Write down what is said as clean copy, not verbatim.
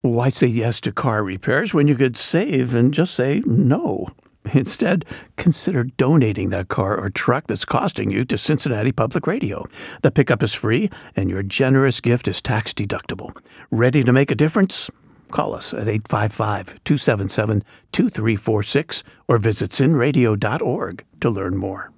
Why say yes to car repairs when you could save and just say no? Instead, consider donating that car or truck that's costing you to Cincinnati Public Radio. The pickup is free, and your generous gift is tax-deductible. Ready to make a difference? Call us at 855-277-2346 or visit cinradio.org to learn more.